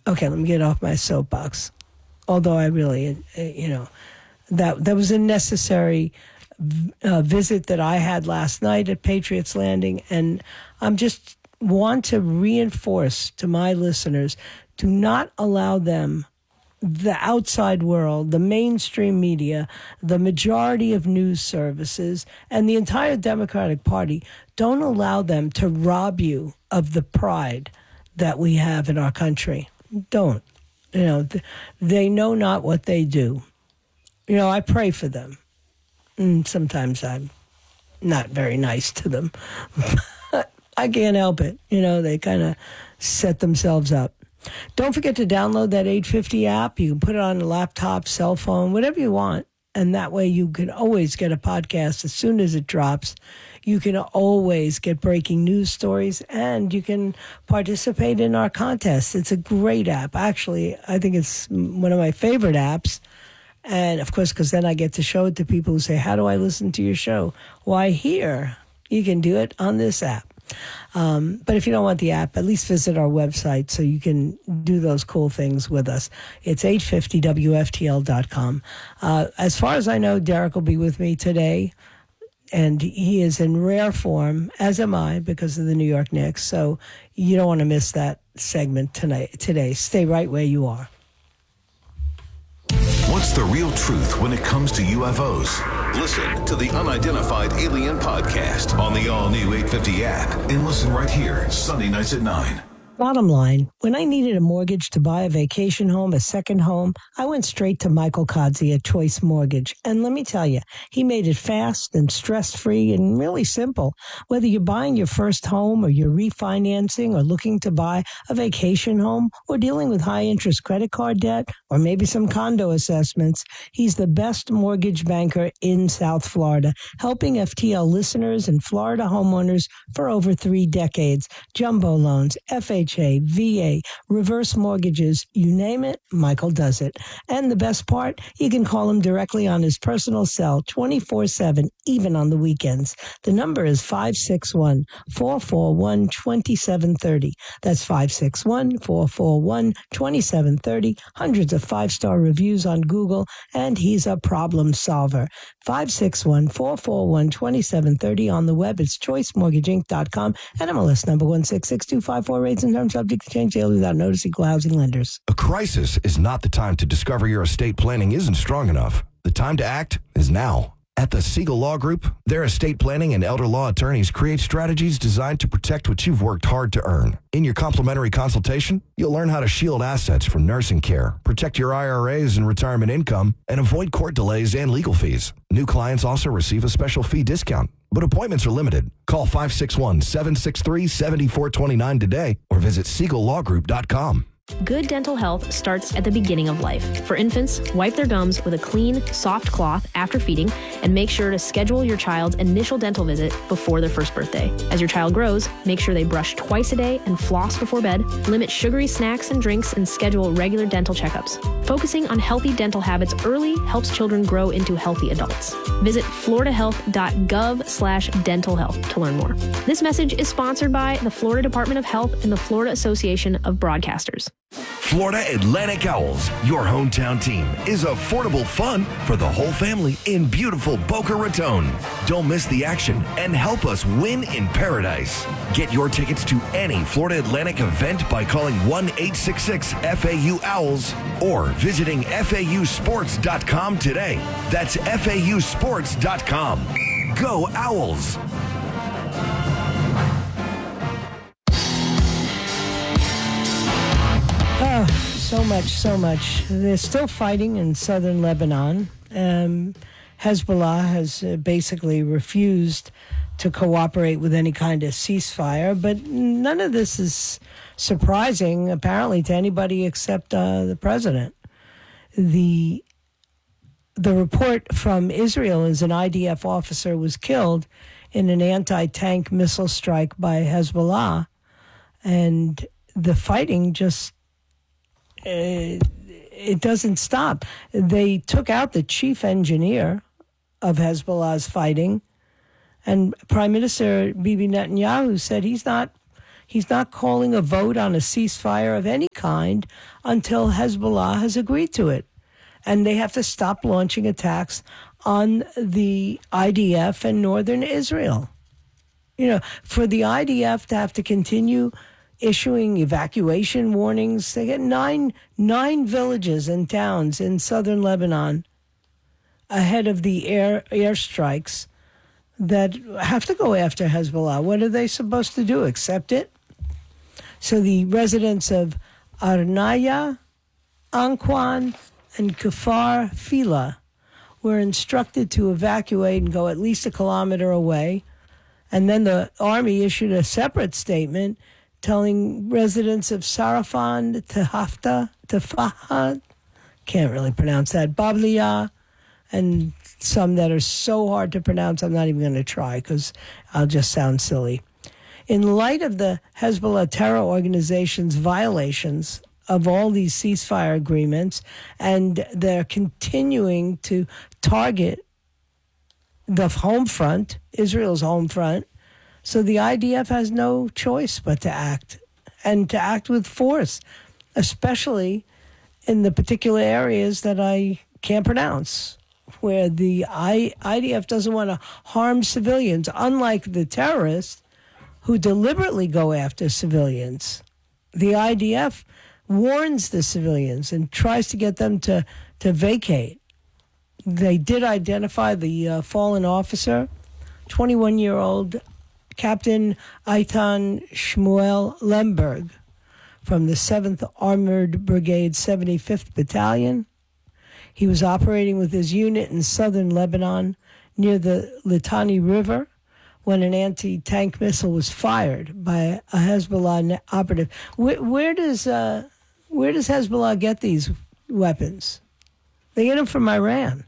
Okay, let me get off my soapbox. Although I really, that was a necessary visit that I had last night at Patriots Landing, and I'm just want to reinforce to my listeners, do not allow them, the outside world, the mainstream media, the majority of news services, and the entire Democratic Party, don't allow them to rob you of the pride that we have in our country. Don't. They know not what they do. I pray for them. And sometimes I'm not very nice to them. I can't help it. They kind of set themselves up. Don't forget to download that 850 app. You can put it on a laptop, cell phone, whatever you want. And that way you can always get a podcast as soon as it drops. You can always get breaking news stories, and you can participate in our contest. It's a great app. Actually, I think it's one of my favorite apps. And, of course, because then I get to show it to people who say, how do I listen to your show? Why, here. You can do it on this app. But if you don't want the app, at least visit our website so you can do those cool things with us. It's 850WFTL.com. As far as I know, Derek will be with me today, and he is in rare form, as am I, because of the New York Knicks. So you don't want to miss that segment today. Stay right where you are. What's the real truth when it comes to UFOs? Listen to the Unidentified Alien Podcast on the all-new 850 app, and listen right here, Sunday nights at 9. Bottom line, when I needed a mortgage to buy a vacation home, a second home, I went straight to Michael Kodzi at Choice Mortgage. And let me tell you, he made it fast and stress-free and really simple. Whether you're buying your first home or you're refinancing or looking to buy a vacation home or dealing with high-interest credit card debt or maybe some condo assessments, he's the best mortgage banker in South Florida, helping FTL listeners and Florida homeowners for over 3 decades. Jumbo loans, FHA, VA, reverse mortgages, you name it, Michael does it. And the best part, you can call him directly on his personal cell 24/7, even on the weekends. The number is 561-441-2730. That's 561-441-2730. Hundreds of 5-star reviews on Google, and he's a problem solver. 561-441-2730 on the web. It's choicemortgageinc.com and MLS number 1662548. Rates and terms subject to change daily without notice. Equal housing lenders. A crisis is not the time to discover your estate planning isn't strong enough. The time to act is now. At the Siegel Law Group, their estate planning and elder law attorneys create strategies designed to protect what you've worked hard to earn. In your complimentary consultation, you'll learn how to shield assets from nursing care, protect your IRAs and retirement income, and avoid court delays and legal fees. New clients also receive a special fee discount, but appointments are limited. Call 561-763-7429 today or visit SiegelLawGroup.com. Good dental health starts at the beginning of life. For infants, wipe their gums with a clean, soft cloth after feeding, and make sure to schedule your child's initial dental visit before their first birthday. As your child grows, make sure they brush twice a day and floss before bed, limit sugary snacks and drinks, and schedule regular dental checkups. Focusing on healthy dental habits early helps children grow into healthy adults. Visit floridahealth.gov/dental health to learn more. This message is sponsored by the Florida Department of Health and the Florida Association of Broadcasters. Florida Atlantic Owls, your hometown team, is affordable fun for the whole family in beautiful Boca Raton. Don't miss the action and help us win in paradise. Get your tickets to any Florida Atlantic event by calling 1-866-FAU-OWLS or visiting FAUsports.com today. That's FAUsports.com. Go Owls! Oh, so much. They're still fighting in southern Lebanon. Hezbollah has basically refused to cooperate with any kind of ceasefire, but none of this is surprising, apparently, to anybody except the president. The report from Israel is an IDF officer was killed in an anti-tank missile strike by Hezbollah, and the fighting just it doesn't stop. They took out the chief engineer of Hezbollah's fighting, and Prime Minister Bibi Netanyahu said he's not he's not calling a vote on a ceasefire of any kind until Hezbollah has agreed to it. And they have to stop launching attacks on the IDF and northern Israel. For the IDF to have to continue issuing evacuation warnings, they get nine villages and towns in southern Lebanon ahead of the airstrikes that have to go after Hezbollah. What are they supposed to do? Accept it? So the residents of Arnaya, Anquan, and Kfar Fila were instructed to evacuate and go at least a kilometer away. And then the army issued a separate statement telling residents of Sarafan, Tafahad, can't really pronounce that, Babliya, and some that are so hard to pronounce, I'm not even going to try because I'll just sound silly. In light of the Hezbollah terror organization's violations of all these ceasefire agreements, and they're continuing to target the home front, Israel's home front, so the IDF has no choice but to act, and to act with force, especially in the particular areas that I can't pronounce, where the IDF doesn't want to harm civilians, unlike the terrorists who deliberately go after civilians. The IDF warns the civilians and tries to get them to vacate. They did identify the fallen officer, 21-year-old Captain Eitan Shmuel Lemberg from the 7th Armored Brigade 75th Battalion. He was operating with his unit in southern Lebanon near the Litani River when an anti-tank missile was fired by a Hezbollah operative. Where does Hezbollah get these weapons? They get them from Iran.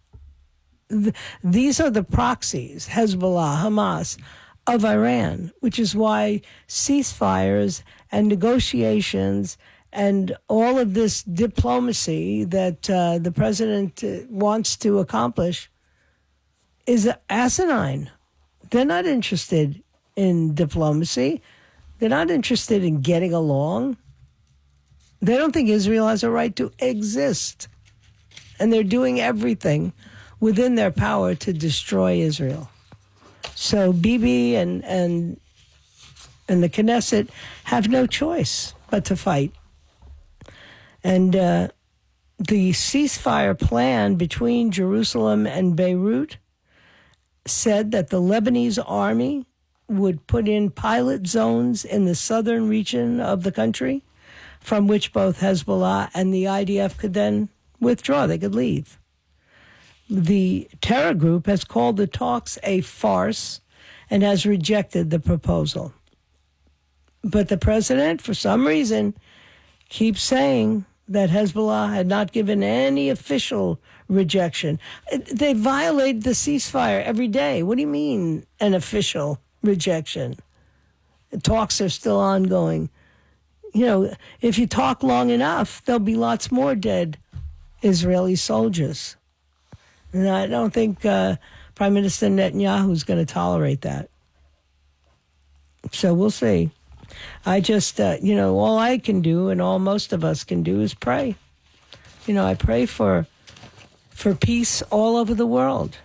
These are the proxies, Hezbollah, Hamas, of Iran, which is why ceasefires and negotiations and all of this diplomacy that the president wants to accomplish is asinine. They're not interested in diplomacy. They're not interested in getting along. They don't think Israel has a right to exist. And they're doing everything within their power to destroy Israel. So Bibi and the Knesset have no choice but to fight. And the ceasefire plan between Jerusalem and Beirut said that the Lebanese army would put in pilot zones in the southern region of the country from which both Hezbollah and the IDF could then withdraw. They could leave. The terror group has called the talks a farce and has rejected the proposal. But the president, for some reason, keeps saying that Hezbollah had not given any official rejection. They violate the ceasefire every day. What do you mean, an official rejection? Talks are still ongoing. If you talk long enough, there'll be lots more dead Israeli soldiers. And I don't think Prime Minister Netanyahu is going to tolerate that. So we'll see. I just, all I can do and all most of us can do is pray. I pray for peace all over the world.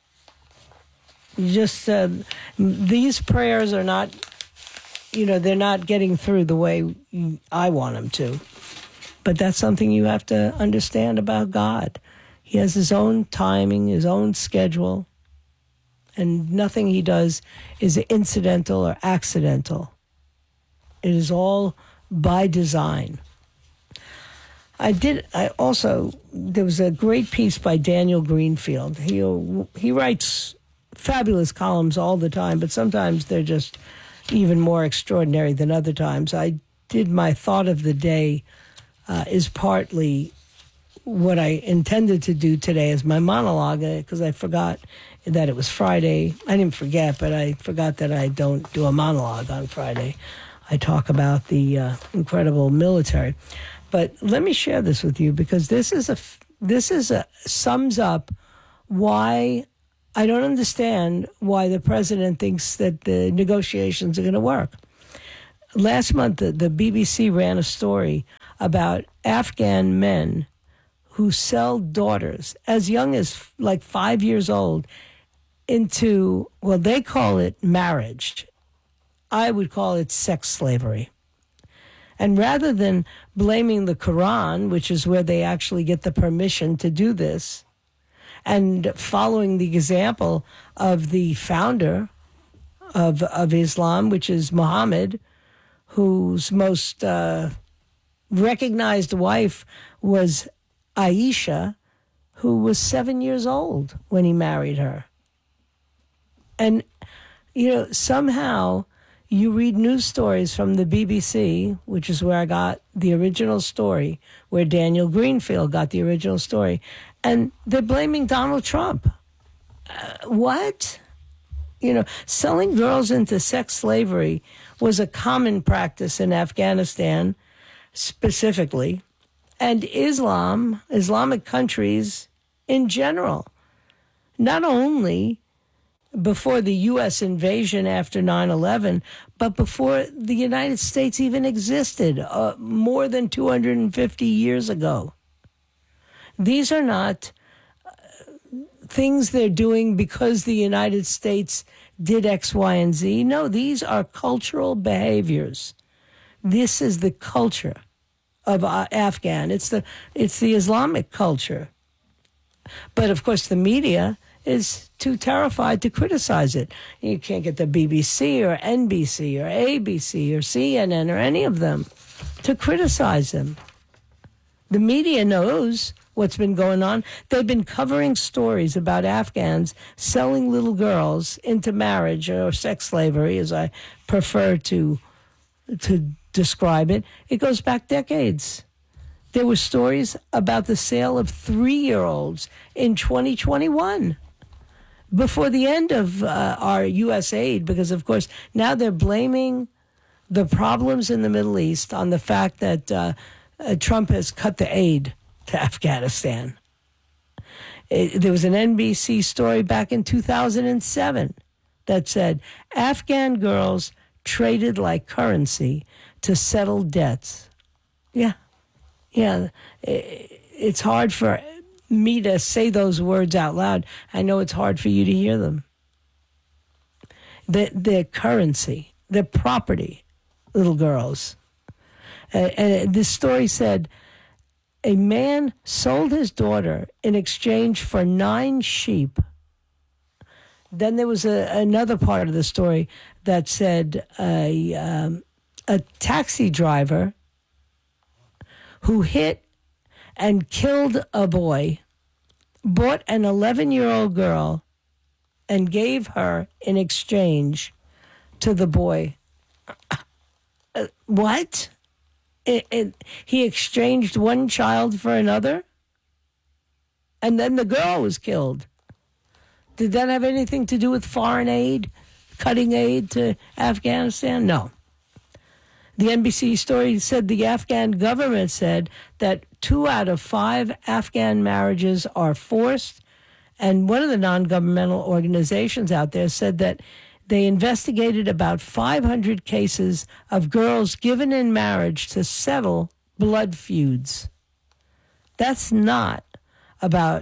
These prayers are not, they're not getting through the way I want them to. But that's something you have to understand about God. He has his own timing, his own schedule, and nothing he does is incidental or accidental. It is all by design. There was a great piece by Daniel Greenfield. He writes fabulous columns all the time, but sometimes they're just even more extraordinary than other times. I did my thought of the day is partly what I intended to do today as my monologue, because I forgot that it was Friday. I didn't forget, but I forgot that I don't do a monologue on Friday. I talk about the incredible military. But let me share this with you, because this sums up why I don't understand why the president thinks that the negotiations are going to work. last month, the BBC ran a story about Afghan men who sell daughters as young as like 5 years old into, well, they call it marriage. I would call it sex slavery. And rather than blaming the Quran, which is where they actually get the permission to do this, and following the example of the founder of Islam, which is Muhammad, whose most recognized wife was Aisha, who was 7 years old when he married her. And, somehow you read news stories from the BBC, which is where I got the original story, where Daniel Greenfield got the original story, and they're blaming Donald Trump. What? Selling girls into sex slavery was a common practice in Afghanistan specifically, and Islamic countries in general. Not only before the U.S. invasion after 9/11, but before the United States even existed, more than 250 years ago. These are not things they're doing because the United States did X, Y, and Z. No, these are cultural behaviors. This is the culture of Afghan. It's the Islamic culture. But of course, the media is too terrified to criticize it. You can't get the BBC or NBC or ABC or CNN or any of them to criticize them. The media knows what's been going on. They've been covering stories about Afghans selling little girls into marriage or sex slavery, as I prefer to describe it. It goes back decades. There were stories about the sale of 3-year-olds in 2021 before the end of our U.S. aid, because, of course, now they're blaming the problems in the Middle East on the fact that Trump has cut the aid to Afghanistan. There was an NBC story back in 2007 that said Afghan girls traded like currency to settle debts. Yeah. It's hard for me to say those words out loud. I know it's hard for you to hear them. Their currency, their property, little girls. And this story said a man sold his daughter in exchange for 9 sheep. Then there was another part of the story that said a taxi driver who hit and killed a boy bought an 11-year-old girl and gave her in exchange to the boy. What? He exchanged one child for another? And then the girl was killed. Did that have anything to do with foreign aid, cutting aid to Afghanistan? No. The NBC story said the Afghan government said that 2 out of 5 Afghan marriages are forced. And one of the non-governmental organizations out there said that they investigated about 500 cases of girls given in marriage to settle blood feuds. That's not about,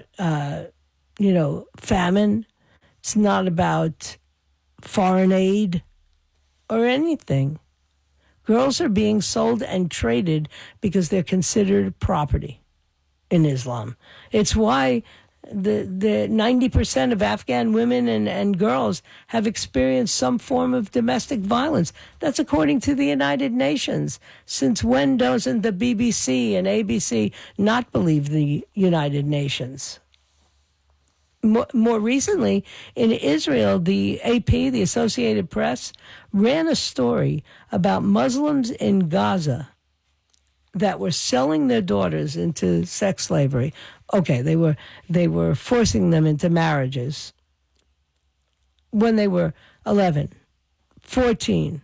famine. It's not about foreign aid or anything. Girls are being sold and traded because they're considered property in Islam. It's why the 90% of Afghan women and girls have experienced some form of domestic violence. That's according to the United Nations. Since when doesn't the BBC and ABC not believe the United Nations? More recently, in Israel, the AP, the Associated Press, ran a story about Muslims in Gaza that were selling their daughters into sex slavery. Okay, they were forcing them into marriages when they were 11, 14.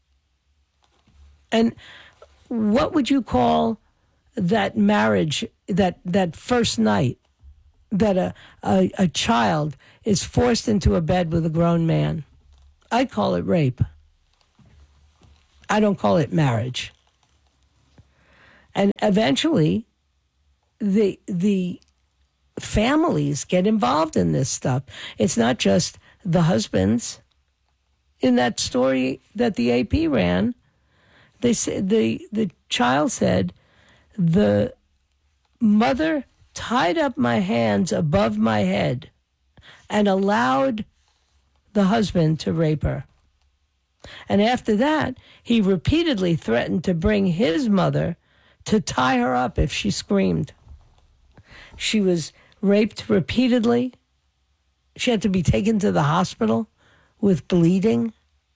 And what would you call that marriage, that first night that a child is forced into a bed with a grown man? I'd call it rape. I don't call it marriage. And eventually, the families get involved in this stuff. It's not just the husbands. In that story that the AP ran, they said the child said, the mother tied up my hands above my head and allowed the husband to rape her. And after that, he repeatedly threatened to bring his mother to tie her up if she screamed. She was raped repeatedly. She had to be taken to the hospital with bleeding.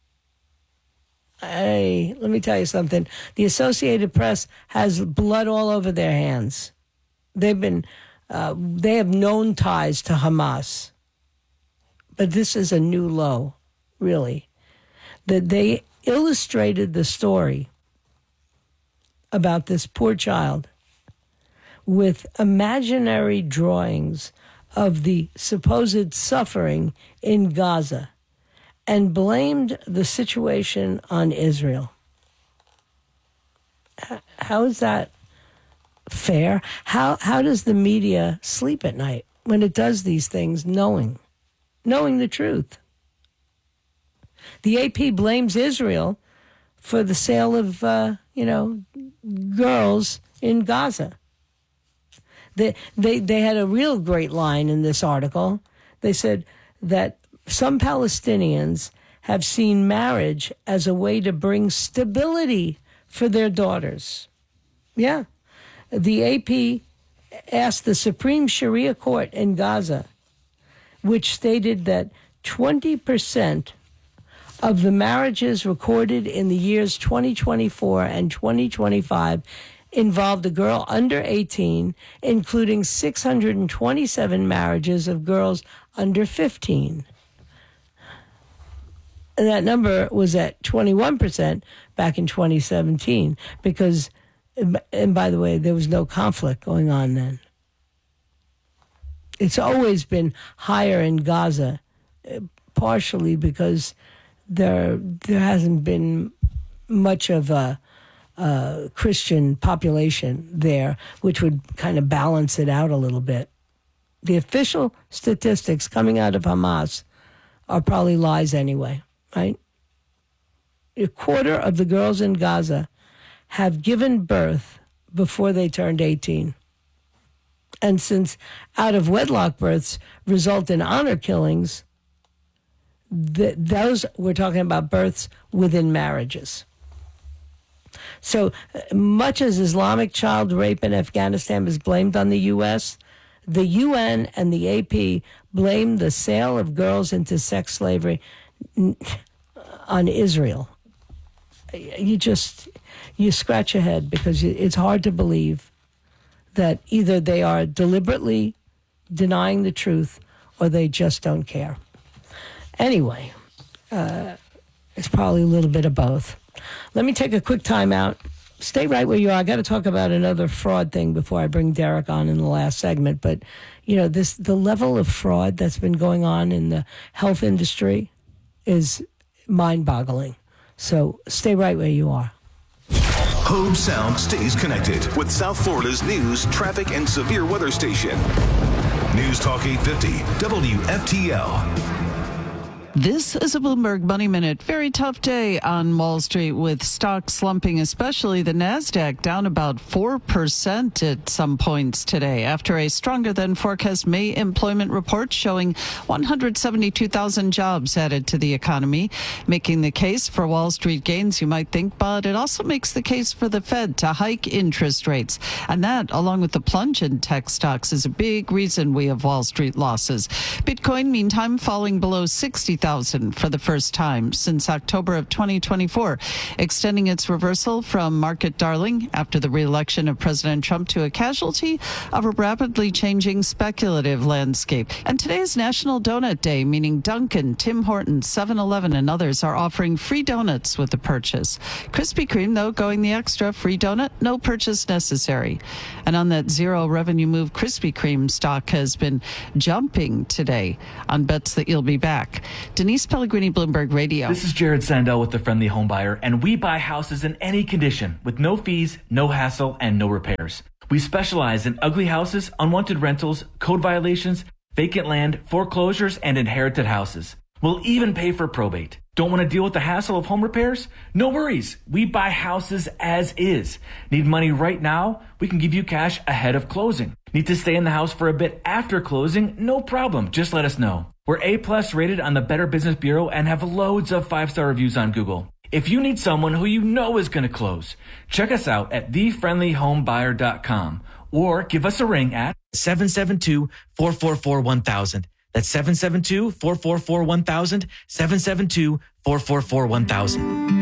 Hey, let me tell you something. The Associated Press has blood all over their hands. They have known ties to Hamas. But this is a new low, really. That they illustrated the story about this poor child with imaginary drawings of the supposed suffering in Gaza and blamed the situation on Israel. How is that fair? How does the media sleep at night when it does these things knowing the truth? The AP blames Israel for the sale of, girls in Gaza. They had a real great line in this article. They said that some Palestinians have seen marriage as a way to bring stability for their daughters. Yeah. The AP asked the Supreme Sharia Court in Gaza, which stated that 20% of the marriages recorded in the years 2024 and 2025 involved a girl under 18, including 627 marriages of girls under 15. And that number was at 21% back in 2017 because, and by the way, there was no conflict going on then. It's always been higher in Gaza, partially because there hasn't been much of a Christian population there, which would kind of balance it out a little bit. The official statistics coming out of Hamas are probably lies anyway, right? A quarter of the girls in Gaza have given birth before they turned 18. And since out-of-wedlock births result in honor killings, those, we're talking about births within marriages. So much as Islamic child rape in Afghanistan is blamed on the U.S., the UN and the AP blame the sale of girls into sex slavery on Israel. You scratch your head because it's hard to believe that either they are deliberately denying the truth or they just don't care. Anyway, it's probably a little bit of both. Let me take a quick time out. Stay right where you are. I got to talk about another fraud thing before I bring Derek on in the last segment. But, the level of fraud that's been going on in the health industry is mind-boggling. So stay right where you are. Hobe Sound stays connected with South Florida's news, traffic, and severe weather station. News Talk 850, WFTL. This is a Bloomberg Money Minute. Very tough day on Wall Street with stocks slumping, especially the NASDAQ down about 4% at some points today after a stronger than forecast May employment report showing 172,000 jobs added to the economy, making the case for Wall Street gains, you might think, but it also makes the case for the Fed to hike interest rates. And that, along with the plunge in tech stocks, is a big reason we have Wall Street losses. Bitcoin, meantime, falling below 60,000 for the first time since October of 2024, extending its reversal from market darling after the re-election of President Trump to a casualty of a rapidly changing speculative landscape. And today is National Donut Day, meaning Dunkin', Tim Hortons, 7-Eleven, and others are offering free donuts with the purchase. Krispy Kreme, though, going the extra, free donut, no purchase necessary. And on that zero revenue move, Krispy Kreme stock has been jumping today on bets that you'll be back. Denise Pellegrini, Bloomberg Radio. This is Jared Sandell with The Friendly Home Buyer, and we buy houses in any condition with no fees, no hassle, and no repairs. We specialize in ugly houses, unwanted rentals, code violations, vacant land, foreclosures, and inherited houses. We'll even pay for probate. Don't want to deal with the hassle of home repairs? No worries. We buy houses as is. Need money right now? We can give you cash ahead of closing. Need to stay in the house for a bit after closing? No problem. Just let us know. We're A+ rated on the Better Business Bureau and have loads of 5-star reviews on Google. If you need someone who you know is going to close, check us out at thefriendlyhomebuyer.com or give us a ring at 772-444-1000. That's 772-444-1000, 772-444-1000.